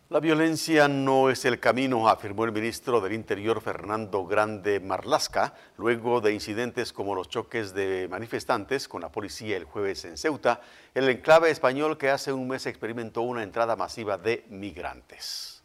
La violencia no es el camino, afirmó el ministro del Interior Fernando Grande Marlaska, luego de incidentes como los choques de manifestantes con la policía el jueves en Ceuta, el enclave español que hace un mes experimentó una entrada masiva de migrantes.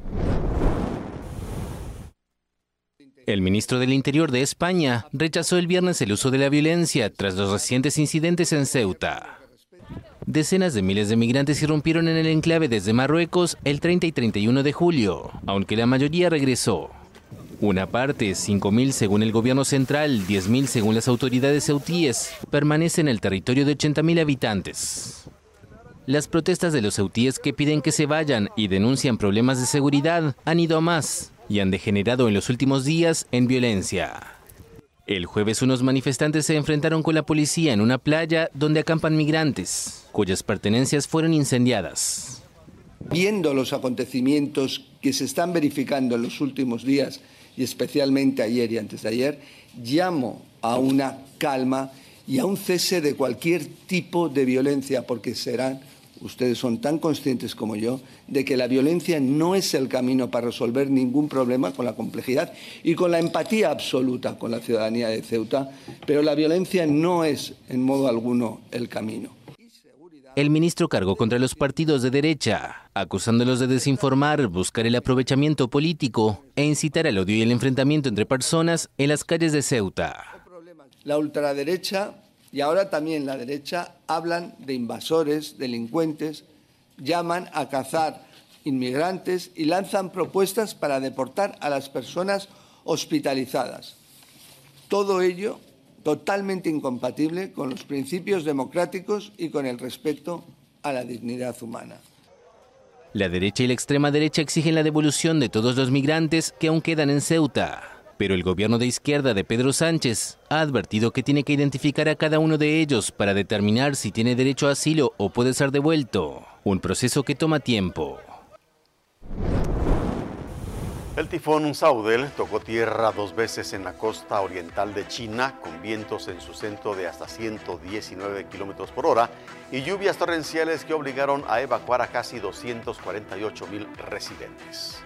El ministro del Interior de España rechazó el viernes el uso de la violencia tras los recientes incidentes en Ceuta. Decenas de miles de migrantes irrumpieron en el enclave desde Marruecos el 30 y 31 de julio, aunque la mayoría regresó. Una parte, 5.000 según el gobierno central, 10.000 según las autoridades ceutíes, permanece en el territorio de 80.000 habitantes. Las protestas de los ceutíes que piden que se vayan y denuncian problemas de seguridad han ido a más y han degenerado en los últimos días en violencia. El jueves unos manifestantes se enfrentaron con la policía en una playa donde acampan migrantes, cuyas pertenencias fueron incendiadas. Viendo los acontecimientos que se están verificando en los últimos días, y especialmente ayer y antes de ayer, llamo a una calma y a un cese de cualquier tipo de violencia, porque ustedes son tan conscientes como yo de que la violencia no es el camino para resolver ningún problema, con la complejidad y con la empatía absoluta con la ciudadanía de Ceuta, pero la violencia no es en modo alguno el camino. El ministro cargó contra los partidos de derecha, acusándolos de desinformar, buscar el aprovechamiento político e incitar al odio y el enfrentamiento entre personas en las calles de Ceuta. La ultraderecha y ahora también la derecha hablan de invasores, delincuentes, llaman a cazar inmigrantes y lanzan propuestas para deportar a las personas hospitalizadas. Todo ello totalmente incompatible con los principios democráticos y con el respeto a la dignidad humana. La derecha y la extrema derecha exigen la devolución de todos los migrantes que aún quedan en Ceuta. Pero el gobierno de izquierda de Pedro Sánchez ha advertido que tiene que identificar a cada uno de ellos para determinar si tiene derecho a asilo o puede ser devuelto. Un proceso que toma tiempo. El tifón Saudel tocó tierra 2 veces en la costa oriental de China, con vientos en su centro de hasta 119 kilómetros por hora y lluvias torrenciales que obligaron a evacuar a casi 248.000 residentes.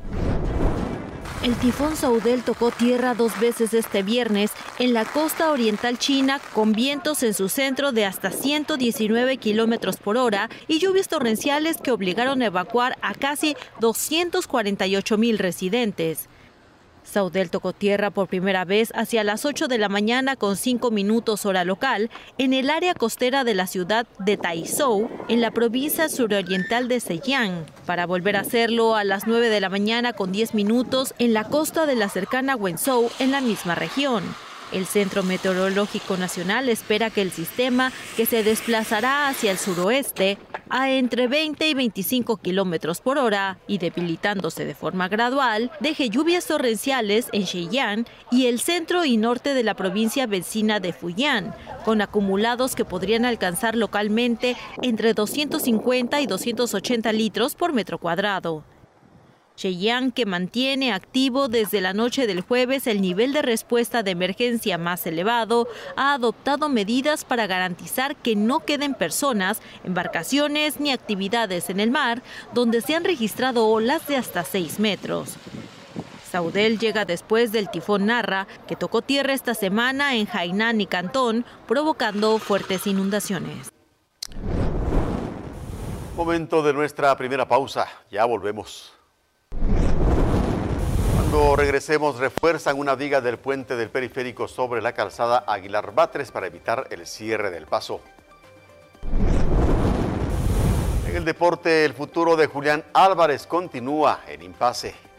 El tifón Saudel tocó tierra 2 veces este viernes en la costa oriental china, con vientos en su centro de hasta 119 kilómetros por hora y lluvias torrenciales que obligaron a evacuar a casi 248.000 residentes. Saudel tocó tierra por primera vez hacia las 8 de la mañana con 5 minutos hora local en el área costera de la ciudad de Taizhou, en la provincia suroriental de Zhejiang, para volver a hacerlo a las 9 de la mañana con 10 minutos en la costa de la cercana Wenzhou, en la misma región. El Centro Meteorológico Nacional espera que el sistema, que se desplazará hacia el suroeste a entre 20 y 25 kilómetros por hora y debilitándose de forma gradual, deje lluvias torrenciales en Zhejiang y el centro y norte de la provincia vecina de Fujian, con acumulados que podrían alcanzar localmente entre 250 y 280 litros por metro cuadrado. Zhejiang, que mantiene activo desde la noche del jueves el nivel de respuesta de emergencia más elevado, ha adoptado medidas para garantizar que no queden personas, embarcaciones ni actividades en el mar, donde se han registrado olas de hasta 6 metros. Saudel llega después del tifón Narra, que tocó tierra esta semana en Hainan y Cantón, provocando fuertes inundaciones. Momento de nuestra primera pausa, ya volvemos. Cuando regresemos, refuerzan una viga del puente del periférico sobre la calzada Aguilar Batres para evitar el cierre del paso. En el deporte, el futuro de Julián Álvarez continúa en impasse.